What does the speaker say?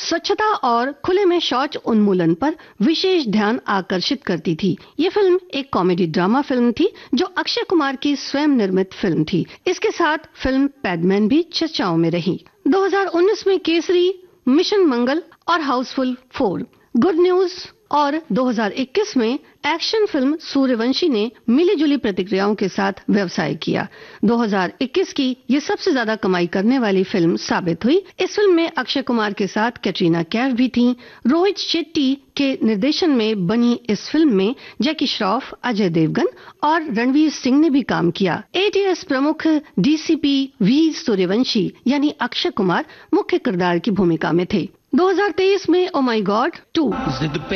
स्वच्छता और खुले में शौच उन्मूलन पर विशेष ध्यान आकर्षित करती थी। ये फिल्म एक कॉमेडी ड्रामा फिल्म थी जो अक्षय कुमार की स्वयं निर्मित फिल्म थी। इसके साथ फिल्म पैडमैन भी चर्चाओं में रही। 2019 में केसरी, मिशन मंगल और हाउसफुल 4, गुड न्यूज और 2021 में एक्शन फिल्म सूर्यवंशी ने मिली-जुली प्रतिक्रियाओं के साथ व्यवसाय किया। 2021 की ये सबसे ज्यादा कमाई करने वाली फिल्म साबित हुई। इस फिल्म में अक्षय कुमार के साथ कैटरीना कैफ भी थीं। रोहित शेट्टी के निर्देशन में बनी इस फिल्म में जैकी श्रॉफ, अजय देवगन और रणवीर सिंह ने भी काम किया। एटीएस प्रमुख डीसीपी वी सूर्यवंशी यानी अक्षय कुमार मुख्य किरदार की भूमिका में थे। 2023 में ओ माय गॉड 2